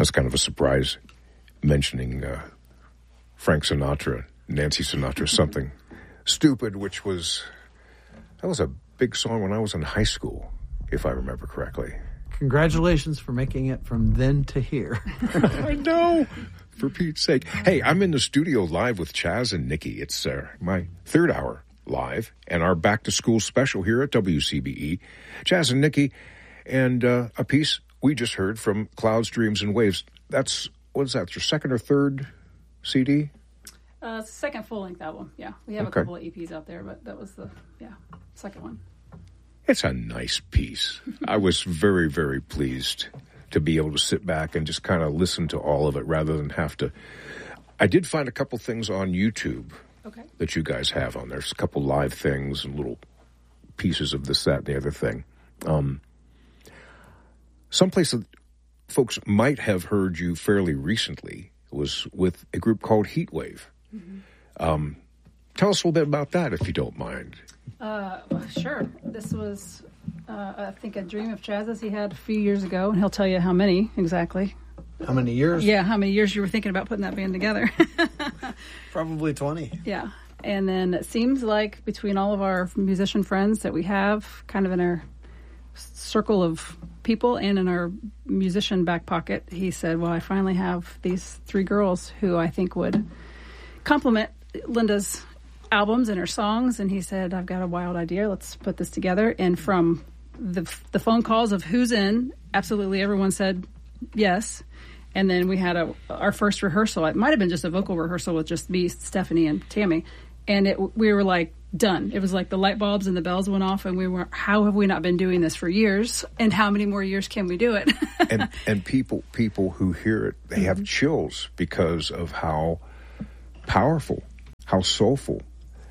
That's kind of a surprise, mentioning Frank Sinatra, Nancy Sinatra, Something Stupid, that was a big song when I was in high school, if I remember correctly. Congratulations for making it from then to here. I know, for Pete's sake. Hey, I'm in the studio live with Chaz and Nikki. It's my third hour live, and our back-to-school special here at WCBE. Chaz and Nikki, and a piece we just heard from Clouds, Dreams, and Waves. What is that, your second or third CD? Second full-length album, yeah. We have a couple of EPs out there, but that was the second one. It's a nice piece. I was very, very pleased to be able to sit back and just kind of listen to all of it rather than have to. I did find a couple things on YouTube that you guys have on there. There's a couple live things and little pieces of this, that, and the other thing. Someplace that folks might have heard you fairly recently was with a group called Heatwave. Mm-hmm. Tell us a little bit about that, if you don't mind. Sure. This was, I think, a dream of Chaz's he had a few years ago, and he'll tell you how many exactly. How many years? Yeah, how many years you were thinking about putting that band together. Probably 20. Yeah. And then it seems like between all of our musician friends that we have kind of in our circle of people and in our musician back pocket, he said, well, I finally have these three girls who I think would complement Linda's albums and her songs, and he said, I've got a wild idea, let's put this together. And from the phone calls of who's in, absolutely everyone said yes. And then we had our first rehearsal. It might have been just a vocal rehearsal with just me, Stephanie, and Tammy, and we were like done. It was like the light bulbs and the bells went off, and we were, how have we not been doing this for years, and how many more years can we do it? and people who hear it, they have chills because of how powerful, how soulful,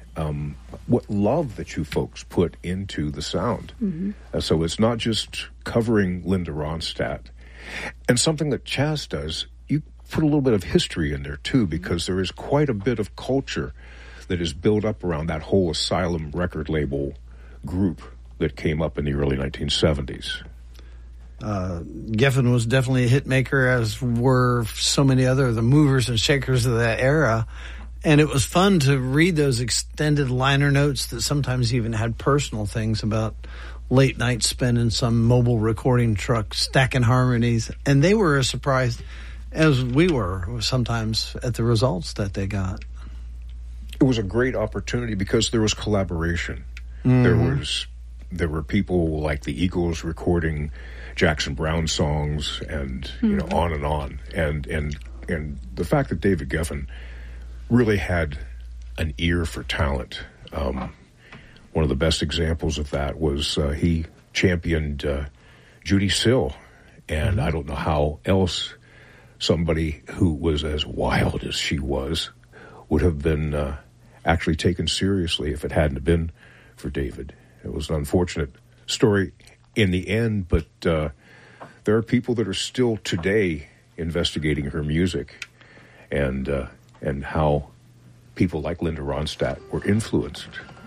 what love that you folks put into the sound. Mm-hmm. So it's not just covering Linda Ronstadt. And something that Chaz does, you put a little bit of history in there too, because there is quite a bit of culture that is built up around that whole Asylum record label group that came up in the early 1970s. Geffen was definitely a hit maker, as were so many other the movers and shakers of that era. And it was fun to read those extended liner notes that sometimes even had personal things about late night spent in some mobile recording truck stacking harmonies. And they were as surprised as we were sometimes at the results that they got. It was a great opportunity because there was collaboration. Mm-hmm. There were people like the Eagles recording Jackson Browne songs and on and on. And the fact that David Geffen really had an ear for talent. One of the best examples of that was he championed Judy Sill, and I don't know how else somebody who was as wild as she was would have been actually taken seriously if it hadn't been for David. It was an unfortunate story in the end, but there are people that are still today investigating her music and how people like Linda Ronstadt were influenced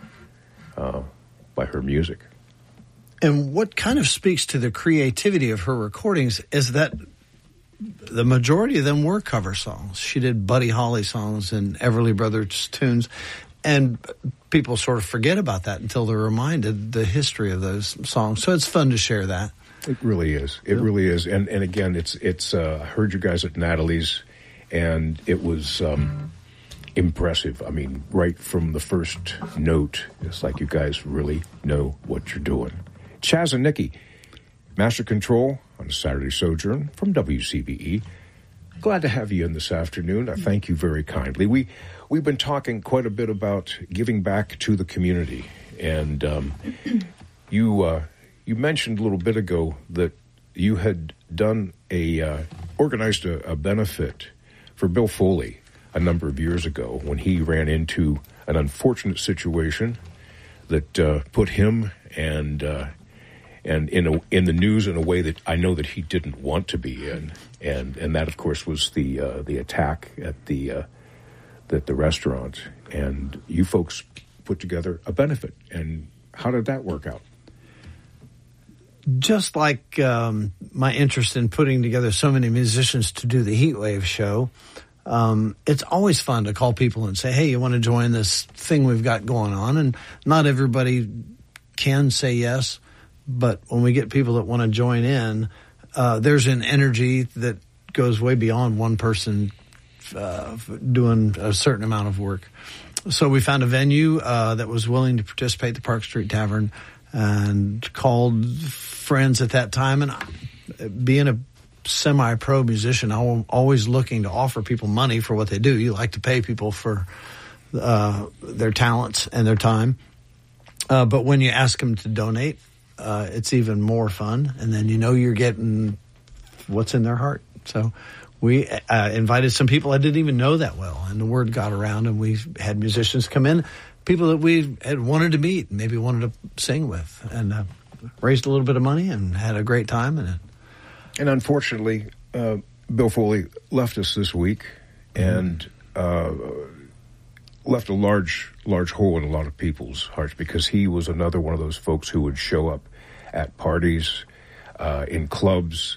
by her music. And what kind of speaks to the creativity of her recordings is that the majority of them were cover songs. She did Buddy Holly songs and Everly Brothers tunes, and people sort of forget about that until they're reminded the history of those songs. So it's fun to share that. It really is. It really is. And again, it's I heard you guys at Natalie's, and it was impressive. I mean, right from the first note, it's like you guys really know what you're doing. Chaz and Nikki, Master Control on Saturday Sojourn from WCBE. Glad to have you in this afternoon. I thank you very kindly. We've been talking quite a bit about giving back to the community, and you mentioned a little bit ago that you had done organized a benefit for Bill Foley a number of years ago when he ran into an unfortunate situation that put him and in the news in a way that I know that he didn't want to be in, and that of course was the attack at the restaurant. And you folks put together a benefit, and how did that work out? just like my interest in putting together so many musicians to do the Heatwave show, it's always fun to call people and say, hey, you want to join this thing we've got going on? And not everybody can say yes, but when we get people that want to join in, there's an energy that goes way beyond one person doing a certain amount of work. So we found a venue that was willing to participate, the Park Street Tavern, and called friends at that time. And being a semi-pro musician, I'm always looking to offer people money for what they do. You like to pay people for their talents and their time. But when you ask them to donate, it's even more fun. And then you know you're getting what's in their heart. So we invited some people I didn't even know that well, and the word got around, and we had musicians come in, people that we had wanted to meet, maybe wanted to sing with, and raised a little bit of money and had a great time. And unfortunately, Bill Foley left us this week, and left a large hole in a lot of people's hearts, because he was another one of those folks who would show up at parties, in clubs,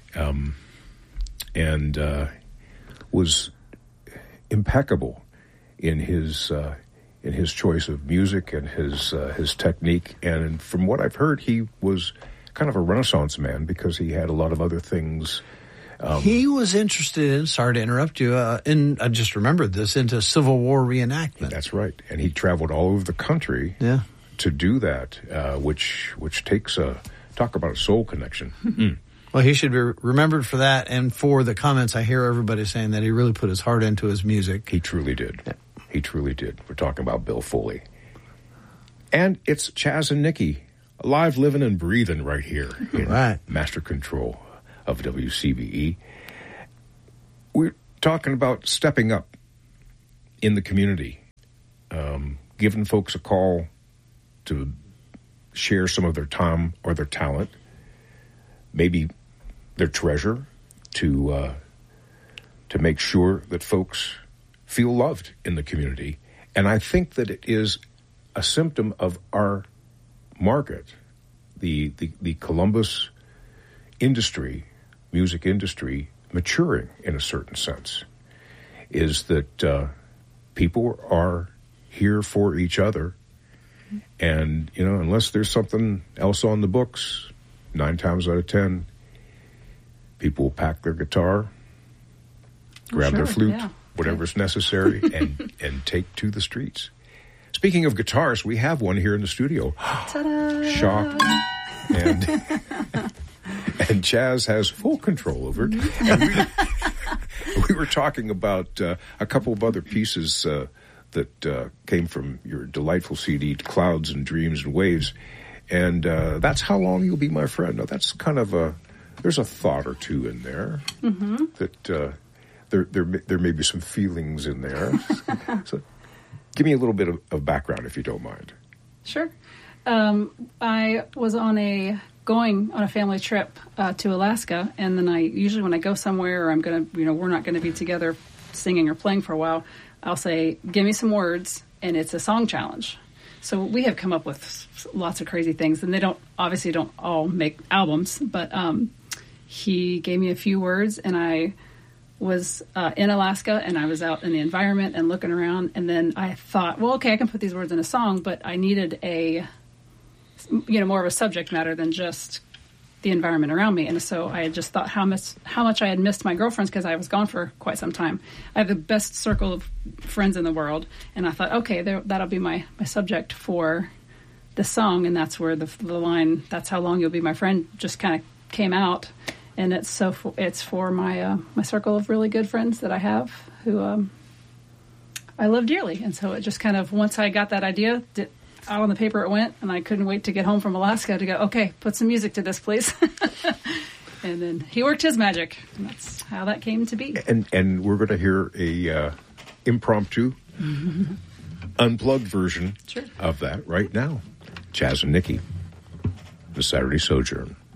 and was impeccable in his choice of music and his technique. And from what I've heard, he was kind of a Renaissance man, because he had a lot of other things. He was interested in, sorry to interrupt you, I just remembered this, into Civil War reenactment. That's right. And he traveled all over the country to do that, which takes talk about a soul connection. Mm. Well, he should be remembered for that, and for the comments I hear everybody saying that he really put his heart into his music. He truly did. Yeah. He truly did. We're talking about Bill Foley. And it's Chaz and Nikki, alive, living, and breathing right here in Master Control of WCBE. We're talking about stepping up in the community, giving folks a call to share some of their time or their talent, maybe their treasure, to make sure that folks feel loved in the community. And I think that it is a symptom of our market, the Columbus industry, music industry, maturing in a certain sense, is that people are here for each other. And, unless there's something else on the books, 9 times out of 10, people will pack their guitar, grab their flute, whatever's necessary, and take to the streets. Speaking of guitars, we have one here in the studio. Ta-da! Shock. And Chaz has full control over it. And we were talking about a couple of other pieces that came from your delightful CD, Clouds and Dreams and Waves. And that's How Long You'll Be My Friend. Now, that's kind of there's a thought or two in there that there may be some feelings in there. So give me a little bit of background, if you don't mind. Sure. I was going on a family trip to Alaska, and then usually when I go somewhere, or I'm gonna, we're not gonna be together singing or playing for a while, I'll say, give me some words, and it's a song challenge. So we have come up with lots of crazy things, and they don't all make albums, but he gave me a few words, and I was in Alaska, and I was out in the environment and looking around, and then I thought, well, okay, I can put these words in a song, but I needed more of a subject matter than just the environment around me. And so I had just thought how much I had missed my girlfriends, because I was gone for quite some time. I have the best circle of friends in the world, and I thought, okay, that'll be my subject for the song, and that's where the line, that's how long you'll be my friend, just kind of came out. And it's for my my circle of really good friends that I have, who I love dearly. And so it just kind of, once I got that idea, out on the paper it went, and I couldn't wait to get home from Alaska to go, okay, put some music to this, please. And then he worked his magic, and that's how that came to be. And we're going to hear a impromptu, unplugged version of that right now. Chaz and Nikki, The Saturday Sojourn.